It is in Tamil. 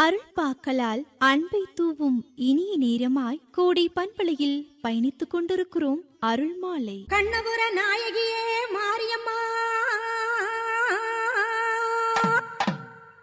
அருள்பாக்களால் அன்பை தூவும் இனிய நேரமாய் கோடை பண்பலையில் பயணித்துக் கொண்டிருக்கிறோம். அருள் மாலை. கண்ணபுர நாயகியே மாரியம்மா